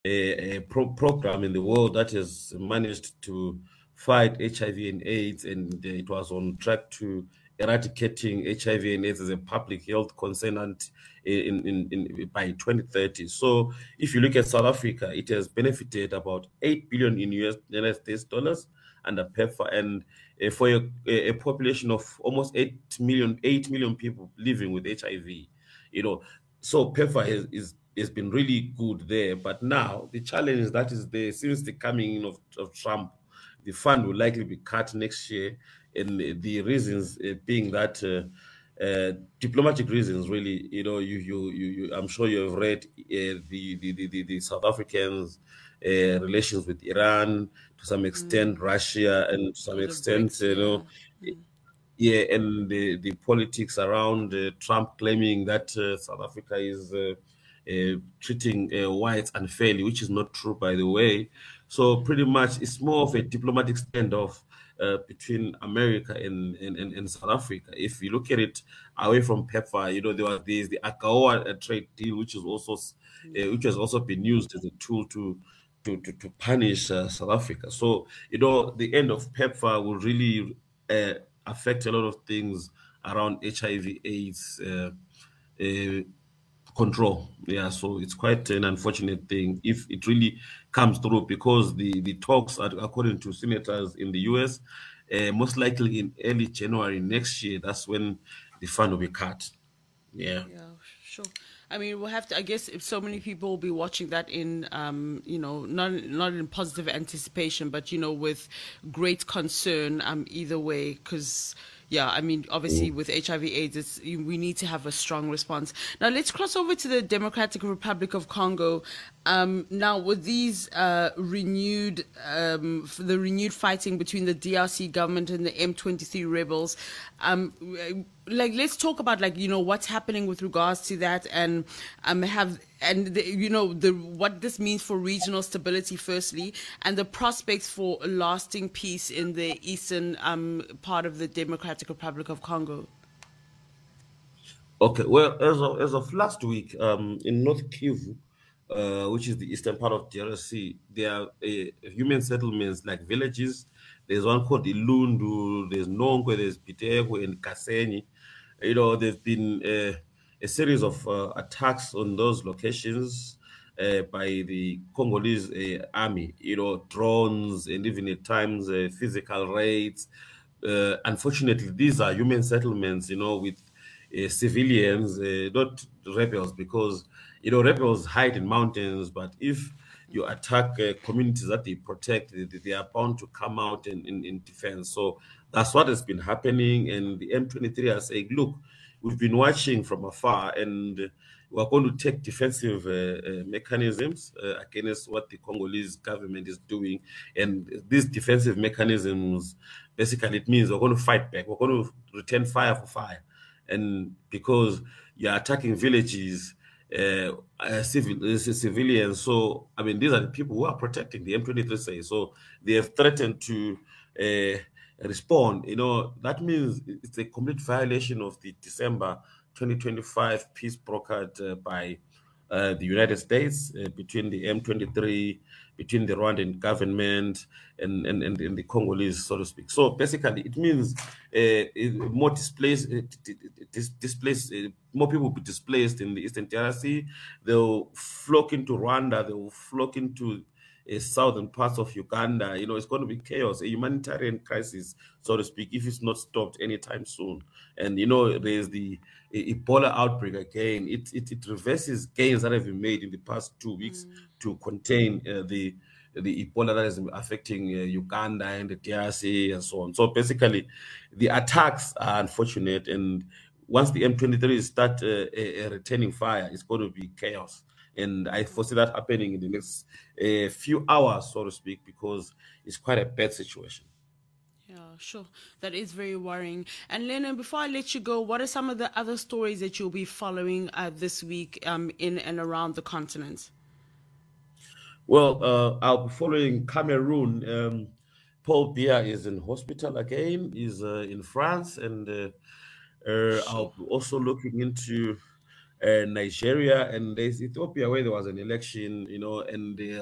program in the world that has managed to fight HIV and AIDS, and it was on track to eradicating HIV and AIDS as a public health concern and by 2030. So if you look at South Africa, it has benefited about 8 billion in United States dollars under PEPFAR, and for a population of almost 8 million people living with HIV, you know. So PEPFAR has been really good there. But now the challenge that is there since the coming in of Trump, the fund will likely be cut next year, and the reasons being that diplomatic reasons, really. I'm sure you have read the South Africans' relations with Iran, to some extent Russia, and to some Because of extent, Brexit, yeah. yeah, and the politics around Trump claiming that South Africa is treating whites unfairly, which is not true, by the way. So pretty much it's more of a diplomatic standoff between America and South Africa. If you look at it away from PEPFAR, there's the AGOA trade deal, which is also which has also been used as a tool to punish South Africa. So the end of PEPFAR will really affect a lot of things around HIV/AIDS control. Yeah, so it's quite an unfortunate thing if it really comes through, because the talks, according to senators in the US, most likely in early January next year, that's when the fund will be cut. Yeah. Yeah, sure. I mean, we'll have to. I guess if so many people will be watching that in, not in positive anticipation, but with great concern. Either way, because yeah, I mean, obviously with HIV/AIDS, we need to have a strong response. Now let's cross over to the Democratic Republic of Congo. Now with these the renewed fighting between the DRC government and the M23 rebels, let's talk about what's happening with regards to that, and what this means for regional stability firstly, and the prospects for a lasting peace in the eastern part of the Democratic Republic of Congo. Okay, well, as of last week, in North Kivu, which is the eastern part of DRC, there are human settlements like villages. There's one called Ilundu, there's Nongwe, there's Pitego, and Kasenyi. There's been a series of attacks on those locations by the Congolese army, drones, and even at times physical raids. Unfortunately, these are human settlements, with civilians, not rebels, because rebels hide in mountains. But if you attack communities that they protect, they are bound to come out in defense. So that's what has been happening. And the M23 are saying, look, we've been watching from afar, and we're going to take defensive mechanisms against what the Congolese government is doing. And these defensive mechanisms, basically, it means we're going to fight back. We're going to return fire for fire. And because you're attacking villages, civilians, so I mean, these are the people who are protecting the M23 say. So they have threatened to respond. That means it's a complete violation of the December 2025 peace brokered by the United States between the M23, between the Rwandan government and the Congolese, so to speak. So basically, it means more displaced, more people will be displaced in the Eastern DRC. They'll flock into Rwanda. They will flock into southern parts of Uganda. It's going to be chaos, a humanitarian crisis, so to speak, if it's not stopped anytime soon. And there's the Ebola outbreak again. It reverses gains that have been made in the past 2 weeks to contain the Ebola that is affecting Uganda and the DRC and so on. So basically, the attacks are unfortunate, and once the M23 start returning fire, it's going to be chaos. And I foresee that happening in the next few hours, so to speak, because it's quite a bad situation. Yeah, sure. That is very worrying. And Lennon, before I let you go, what are some of the other stories that you'll be following this week in and around the continent? Well, I'll be following Cameroon. Paul Biya is in hospital again. He's in France, and I'll Sure. be also looking into Nigeria, and there's Ethiopia where there was an election, and